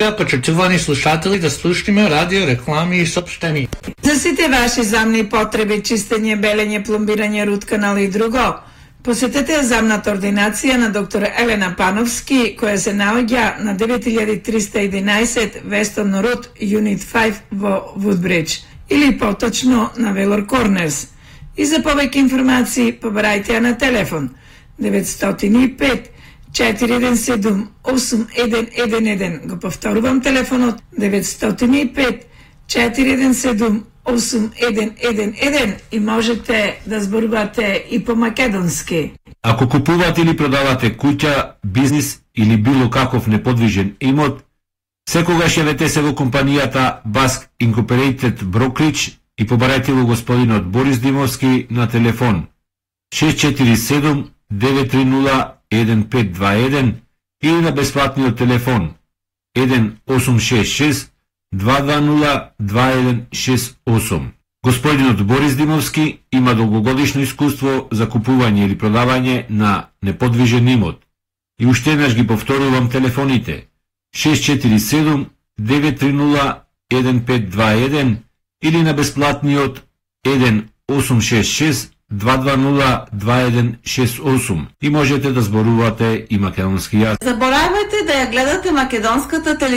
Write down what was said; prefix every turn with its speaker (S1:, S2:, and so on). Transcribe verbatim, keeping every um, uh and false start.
S1: Почитувани слушатели, да слушнеме радио, реклами и съобщения.
S2: За сите ваши замни потреби, чистење, белење, пломбирање, рут канал и друго, посетете замната ординација на доктор Елена Пановски, која се наоѓа на девет илјади триста и единаесет Weston Road, Unit пет во Woodbridge, или поточно на Велор Корнерс. И за повеќе информации побарајте ја на телефон деветстотини и пет четири еден седум осум еден еден еден. Го повторувам телефонот деветстотини и пет четири еден седум осум еден еден еден и можете да зборувате и по македонски.
S3: Ако купувате или продавате куќа, бизнис или било каков неподвижен имот, секогаш јавете се во компанијата Баск Incorporated Brokerage и побарајте го господинот Борис Димовски на телефон шест четири седум девет три нула еден пет два еден или на бесплатниот телефон еден осум шест шест два два нула два еден шест осум. Господинот Борис Димовски има долгогодишно искуство за купување или продавање на неподвижен имот. И уште еднаш ги повторувам телефоните шест четири седум девет три нула еден пет два еден или на бесплатниот еден осум шест шест два два нула два еден шест осум и можете да зборувате и македонски јазик.
S4: Заборавајте да ја гледате македонската телевизија.